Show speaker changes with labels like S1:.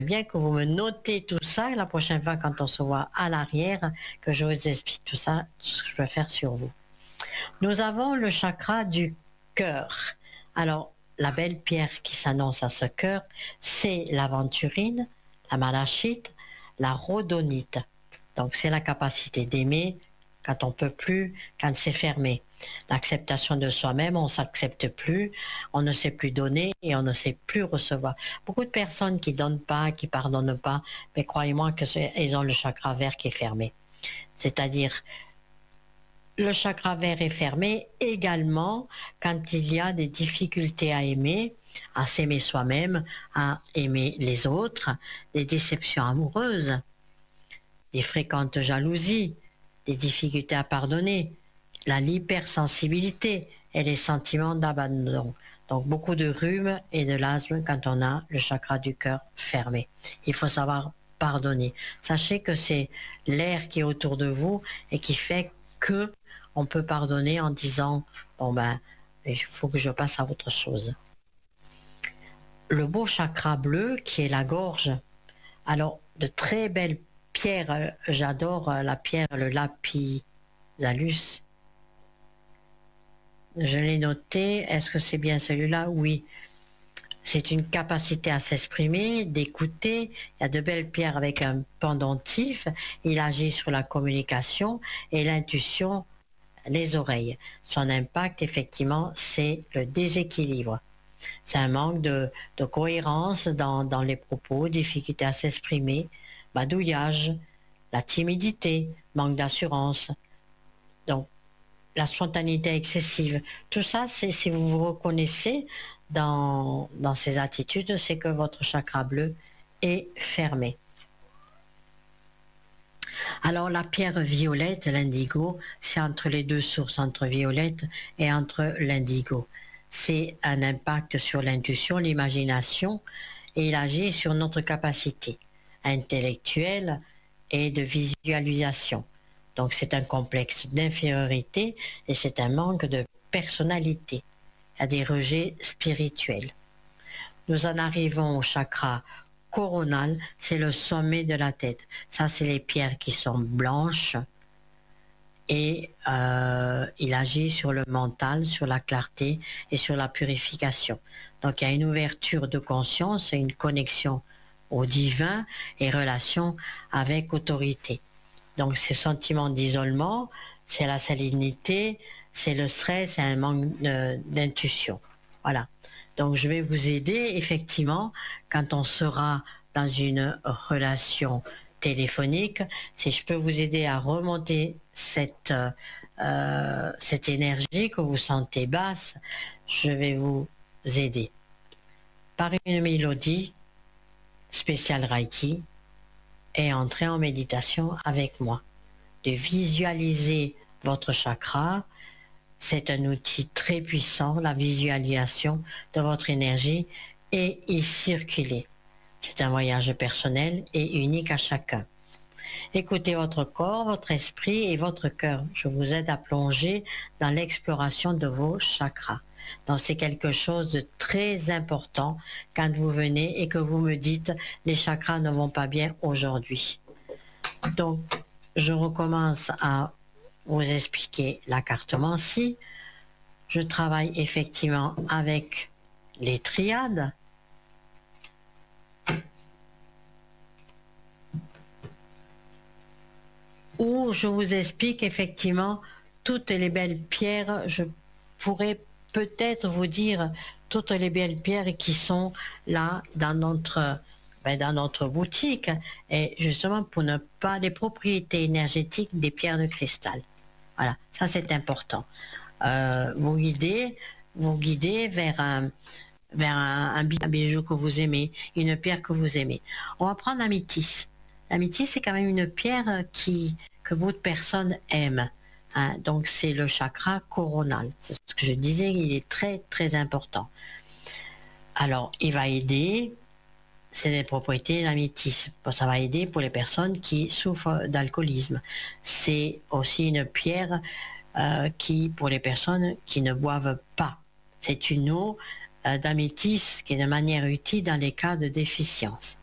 S1: bien que vous me notez tout ça la prochaine fois quand on se voit à l'arrière, que je vous explique tout ça, ce que je peux faire sur vous. Nous avons le chakra du cœur. Alors, la belle pierre qui s'annonce à ce cœur, c'est l'aventurine, la malachite, la rhodonite. Donc, c'est la capacité d'aimer quand on peut plus, quand c'est fermé. L'acceptation de soi-même, on s'accepte plus, on ne sait plus donner et on ne sait plus recevoir. Beaucoup de personnes qui donnent pas, qui pardonnent pas, mais croyez-moi qu'ils ont le chakra vert qui est fermé. C'est-à-dire, le chakra vert est fermé également quand il y a des difficultés à aimer, à s'aimer soi-même, à aimer les autres, des déceptions amoureuses, des fréquentes jalousies, des difficultés à pardonner, l'hypersensibilité et les sentiments d'abandon. Donc beaucoup de rhume et de l'asthme quand on a le chakra du cœur fermé. Il faut savoir pardonner. Sachez que c'est l'air qui est autour de vous et qui fait que on peut pardonner en disant bon ben il faut que je passe à autre chose. Le beau chakra bleu qui est la gorge. Alors de très belles pierres, j'adore la pierre, le lapis lazuli. Je l'ai noté. Est-ce que c'est bien celui-là? Oui. C'est une capacité à s'exprimer, d'écouter. Il y a de belles pierres avec un pendentif. Il agit sur la communication et l'intuition, les oreilles. Son impact, effectivement, c'est le déséquilibre. C'est un manque de cohérence dans les propos, difficulté à s'exprimer, badouillage, la timidité, manque d'assurance. Donc, la spontanéité excessive. Tout ça, c'est si vous vous reconnaissez dans ces attitudes, c'est que votre chakra bleu est fermé. Alors la pierre violette, l'indigo, c'est entre les deux sources, entre violette et entre l'indigo. C'est un impact sur l'intuition, l'imagination, et il agit sur notre capacité intellectuelle et de visualisation. Donc c'est un complexe d'infériorité et c'est un manque de personnalité. Il y a des rejets spirituels. Nous en arrivons au chakra coronal, c'est le sommet de la tête. Ça, c'est les pierres qui sont blanches et il agit sur le mental, sur la clarté et sur la purification. Donc il y a une ouverture de conscience et une connexion au divin et relation avec autorité. Donc ces sentiments d'isolement, c'est la salinité, c'est le stress, c'est un manque d'intuition. Voilà. Donc je vais vous aider effectivement quand on sera dans une relation téléphonique. Si je peux vous aider à remonter cette énergie que vous sentez basse, je vais vous aider par une mélodie spéciale Reiki et entrer en méditation avec moi. De visualiser votre chakra, c'est un outil très puissant, la visualisation de votre énergie et y circuler. C'est un voyage personnel et unique à chacun. Écoutez votre corps, votre esprit et votre cœur. Je vous aide à plonger dans l'exploration de vos chakras. Donc c'est quelque chose de très important quand vous venez et que vous me dites les chakras ne vont pas bien aujourd'hui. Donc je recommence à vous expliquer la carte Mansi. Je travaille effectivement avec les triades. Où je vous explique effectivement toutes les belles pierres. Je pourrais peut-être vous dire toutes les belles pierres qui sont là dans notre boutique, et justement pour ne pas les propriétés énergétiques des pierres de cristal. Voilà, ça c'est important. Vous guider vers un bijou que vous aimez, une pierre que vous aimez. On va prendre l'améthyste. L'améthyste, c'est quand même une pierre que beaucoup de personnes aiment. Hein? Donc c'est le chakra coronal. C'est ce que je disais, il est très très important. Alors il va aider, c'est des propriétés l'améthyste. Ça va aider pour les personnes qui souffrent d'alcoolisme. C'est aussi une pierre pour les personnes qui ne boivent pas. C'est une eau d'améthyste qui est de manière utile dans les cas de déficience.